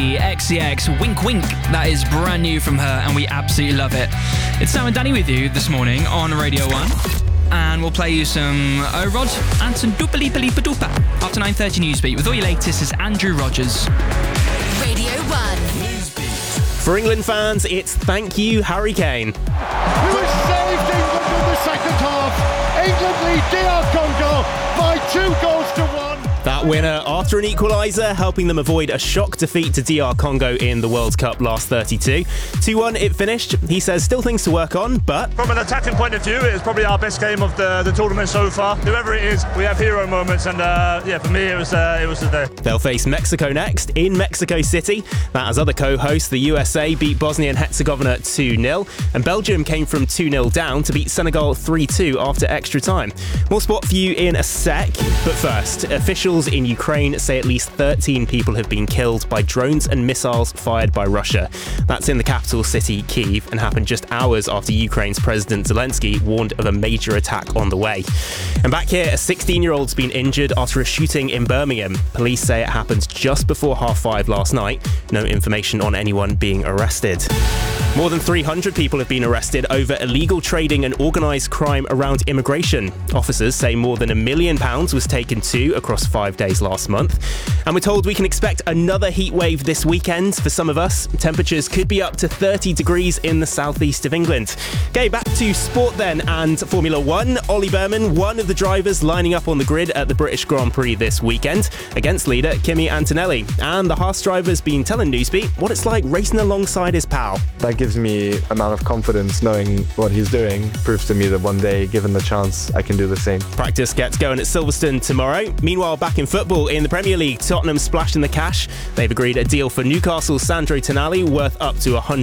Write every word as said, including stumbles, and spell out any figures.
Carly X C X, Wink Wink. That is brand new from her and we absolutely love it. It's Sam and Danny with you this morning on Radio one. And we'll play you some O-Rod and some Doopalipa-Lipa-Doopa. After nine thirty Newsbeat with all your latest is Andrew Rogers. Radio one. For England fans, it's thank you, Harry Kane. Who has saved England in the second half. England lead D R Congo by two goals to one. That winner after an equaliser, helping them avoid a shock defeat to D R Congo in the World Cup last thirty-two. two one it finished. He says still things to work on, but... From an attacking point of view, it's probably our best game of the, the tournament so far. Whoever it is, we have hero moments, and uh, yeah, for me, it was uh, it was the day. They'll face Mexico next in Mexico City. That as other co-hosts, the U S A beat Bosnia and Herzegovina two nil, and Belgium came from two nil down to beat Senegal three two after extra time. More sport for you in a sec, but first, officials in Ukraine say at least thirteen people have been killed by drones and missiles fired by Russia. That's in the capital city, Kyiv, and happened just hours after Ukraine's President Zelensky warned of a major attack on the way. And back here, a sixteen-year-old's been injured after a shooting in Birmingham. Police say it happened just before half five last night. No information on anyone being arrested. More than three hundred people have been arrested over illegal trading and organised crime around immigration. Officers say more than a million pounds was taken too across five days last month. And we're told we can expect another heat wave this weekend for some of us. Temperatures could be up to thirty degrees in the southeast of England. Okay, back to sport then, and Formula One. Ollie Berman, one of the drivers lining up on the grid at the British Grand Prix this weekend against leader Kimi Antonelli. And the Haas driver's been telling Newsbeat what it's like racing alongside his pal. That gives me an amount of confidence knowing what he's doing. Proves to me that one day, given the chance, I can do the same. Practice gets going at Silverstone tomorrow. Meanwhile, back in football in the Premier League, Tottenham splashed in the cash. They've agreed a deal for Newcastle's Sandro Tonali worth up to one hundred